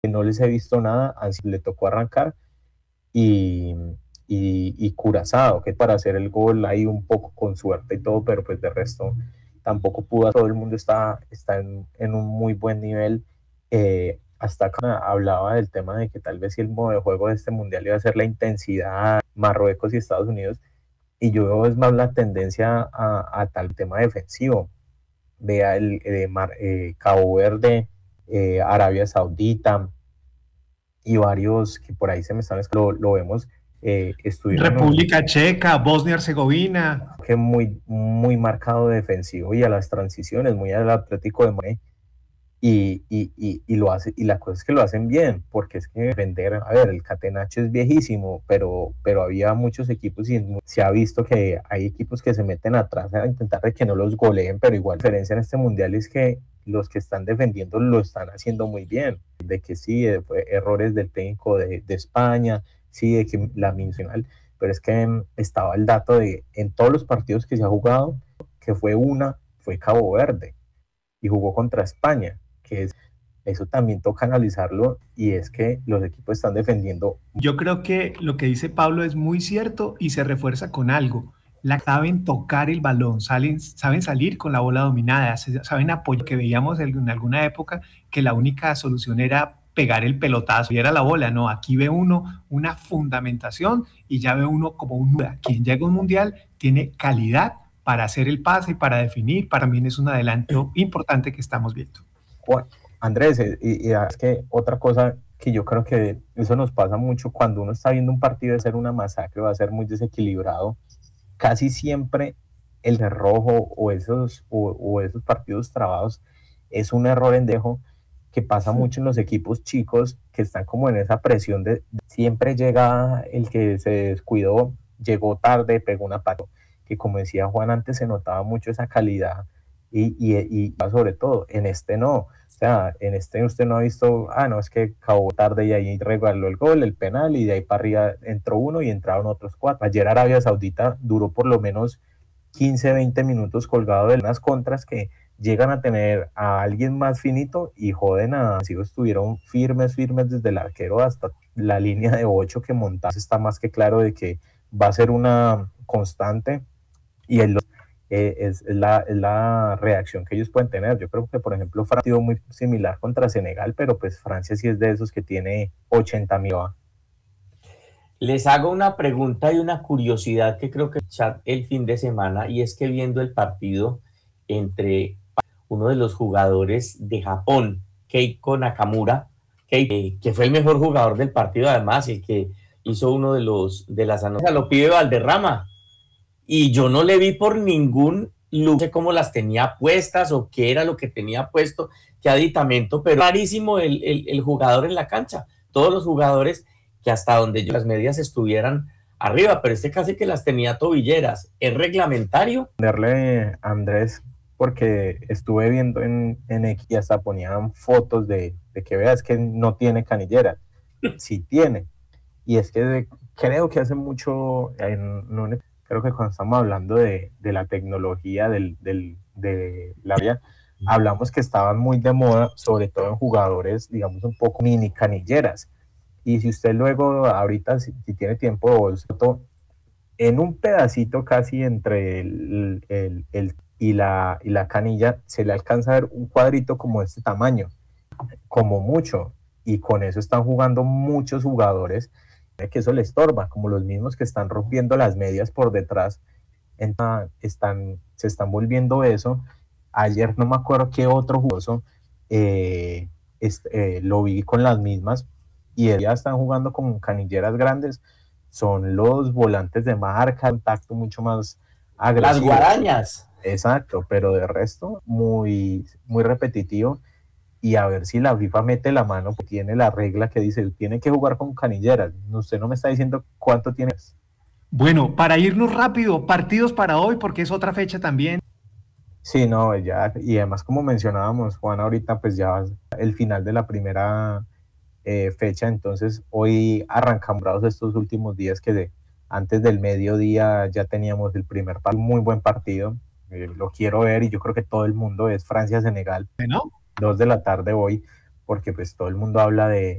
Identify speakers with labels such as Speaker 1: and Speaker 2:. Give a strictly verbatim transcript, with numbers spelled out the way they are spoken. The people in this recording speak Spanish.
Speaker 1: no les he visto nada, así le tocó arrancar y, y, y Curazao, que para hacer el gol ahí un poco con suerte y todo, pero pues de resto tampoco pudo, todo el mundo está, está en, en un muy buen nivel. Eh, hasta acá hablaba del tema de que tal vez si el modo de juego de este mundial iba a ser la intensidad, Marruecos y Estados Unidos, y yo veo es más la tendencia a, a tal tema defensivo. Vea el de Mar, eh, Cabo Verde, eh, Arabia Saudita y varios que por ahí se me están, lo, lo vemos, eh, estuvieron un,
Speaker 2: República Checa, Bosnia-Herzegovina.
Speaker 1: que muy, muy marcado defensivo y a las transiciones, muy al Atlético de Madrid. Y, y, y, y, lo hace, y la cosa es que lo hacen bien, porque es que vender, a ver, el Catenacho es viejísimo, pero, pero había muchos equipos y se ha visto que hay equipos que se meten atrás a intentar de que no los goleen, pero igual la diferencia en este mundial es que los que están defendiendo lo están haciendo muy bien, de que sí, de, fue errores del técnico de, de España, sí, de que la nacional, pero es que um, estaba el dato de en todos los partidos que se ha jugado, que fue una, fue Cabo Verde y jugó contra España, que es, eso también toca analizarlo, y es que los equipos están defendiendo.
Speaker 2: Yo creo que lo que dice Pablo es muy cierto y se refuerza con algo. La saben tocar el balón, salen, saben salir con la bola dominada, saben apoyar, que veíamos en alguna época que la única solución era pegar el pelotazo y era la bola. No, aquí ve uno una fundamentación y ya ve uno como un quien llega a un mundial tiene calidad para hacer el pase y para definir. Para mí es un adelanto importante que estamos viendo.
Speaker 1: Bueno, Andrés, y, y es que otra cosa que yo creo que eso nos pasa mucho cuando uno está viendo un partido de ser una masacre, va a ser muy desequilibrado, casi siempre el de rojo o esos, o, o esos partidos trabados es un error en dejo que pasa mucho en los equipos chicos que están como en esa presión de siempre llega el que se descuidó, llegó tarde, pegó una pata, que como decía Juan antes se notaba mucho esa calidad y, y, y sobre todo en este no, o sea, en este usted no ha visto, ah, no, es que acabó tarde y ahí regaló el gol, el penal, y de ahí para arriba entró uno y entraron otros cuatro. Ayer Arabia Saudita duró por lo menos quince, veinte minutos colgado de unas contras que llegan a tener a alguien más finito y joden a, si estuvieron firmes, firmes desde el arquero hasta la línea de ocho que montas, está más que claro de que va a ser una constante y el eh, es, es, la, es la reacción que ellos pueden tener. Yo creo que, por ejemplo, Francia ha sido muy similar contra Senegal, pero pues Francia sí es de esos que tiene ochenta mil.
Speaker 3: Les hago una pregunta y una curiosidad que creo que chat el fin de semana, y es que viendo el partido entre uno de los jugadores de Japón, Keiko Nakamura, que, que fue el mejor jugador del partido además, y que hizo uno de los de las anotaciones, lo pide Valderrama, y yo no le vi por ningún lugar, no sé cómo las tenía puestas o qué era lo que tenía puesto, qué aditamento, pero rarísimo el, el, el jugador en la cancha. Todos los jugadores que hasta donde yo, las medias estuvieran arriba, pero este casi que las tenía tobilleras. ¿Es reglamentario?
Speaker 1: Darle a Andrés, porque estuve viendo en, en X y hasta ponían fotos de, de que veas que no tiene canilleras. Sí tiene. Y es que de, creo que hace mucho, en, no, creo que cuando estamos hablando de, de la tecnología del, del, de la vía, hablamos que estaban muy de moda, sobre todo en jugadores, digamos, un poco mini canilleras. Y si usted luego, ahorita, si, si tiene tiempo, en un pedacito casi entre el, el, el y, la, y la canilla, se le alcanza a ver un cuadrito como de este tamaño, como mucho. Y con eso están jugando muchos jugadores, que eso le estorba, como los mismos que están rompiendo las medias por detrás, están, se están volviendo eso. Ayer no me acuerdo qué otro jugoso eh, este, eh, lo vi con las mismas y ya están jugando con canilleras grandes. Son los volantes de marca, contacto mucho más agresivo.
Speaker 3: Las guarañas.
Speaker 1: Exacto, pero de resto muy, muy repetitivo. Y a ver si la FIFA mete la mano, porque tiene la regla que dice, tiene que jugar con canilleras. Usted no me está diciendo cuánto tienes.
Speaker 2: Bueno, para irnos rápido, partidos para hoy, porque es otra fecha también.
Speaker 1: Sí, no, ya, y además como mencionábamos, Juan, ahorita pues ya el final de la primera eh, fecha, entonces hoy arrancamos estos últimos días que de, antes del mediodía ya teníamos el primer partido, muy buen partido, eh, lo quiero ver y yo creo que todo el mundo es Francia-Senegal,
Speaker 2: ¿No?
Speaker 1: dos de la tarde hoy, porque pues todo el mundo habla de,